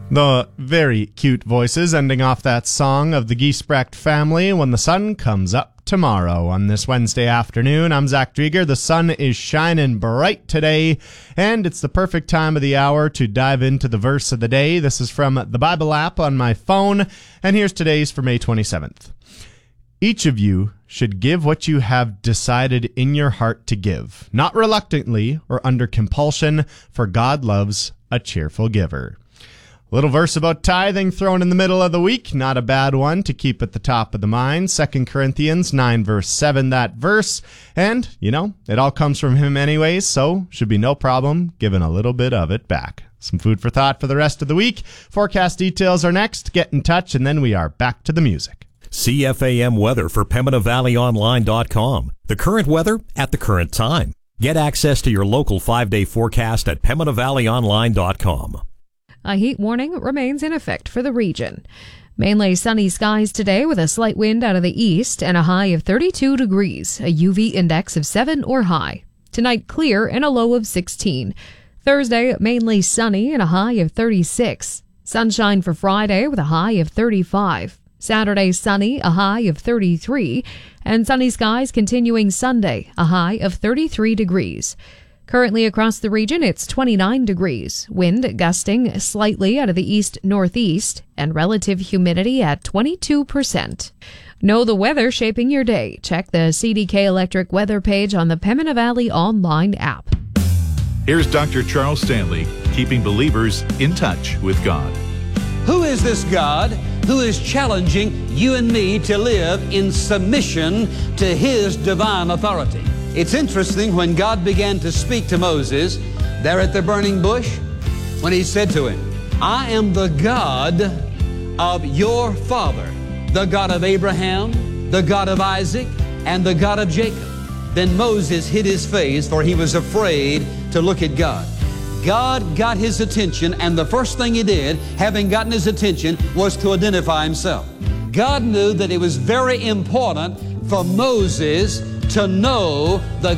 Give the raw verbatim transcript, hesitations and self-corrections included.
The very cute voices ending off that song of the Giesbrecht family, When the Sun Comes Up Tomorrow. On this Wednesday afternoon, I'm Zach Drieger. The sun is shining bright today, and it's the perfect time of the hour to dive into the verse of the day. This is from the Bible app on my phone, and here's today's for May twenty-seventh. Each of you should give what you have decided in your heart to give, not reluctantly or under compulsion, for God loves a cheerful giver. Little verse about tithing thrown in the middle of the week. Not a bad one to keep at the top of the mind. Second Corinthians nine, verse seven, that verse. And, you know, it all comes from him anyways, so should be no problem giving a little bit of it back. Some food for thought for the rest of the week. Forecast details are next. Get in touch, and then we are back to the music. C F A M weather for Pembina Valley Online dot com. The current weather at the current time. Get access to your local five-day forecast at Pembina Valley Online dot com. A heat warning remains in effect for the region. Mainly sunny skies today with a slight wind out of the east and a high of thirty-two degrees, a U V index of seven or high. Tonight clear and a low of sixteen. Thursday mainly sunny and a high of thirty-six. Sunshine for Friday with a high of thirty-five. Saturday sunny, a high of thirty-three. And sunny skies continuing Sunday, a high of thirty-three degrees. Currently across the region, it's twenty-nine degrees, wind gusting slightly out of the east-northeast, and relative humidity at twenty-two percent. Know the weather shaping your day. Check the C D K Electric weather page on the Pembina Valley Online app. Here's Doctor Charles Stanley, keeping believers in touch with God. Who is this God who is challenging you and me to live in submission to His divine authority? It's interesting, when God began to speak to Moses there at the burning bush, when He said to him, I am the God of your father, the God of Abraham, the God of Isaac, and the God of Jacob. Then Moses hid his face, for he was afraid to look at God. God got his attention, and the first thing He did, having gotten his attention, was to identify Himself. God knew that it was very important for Moses to know the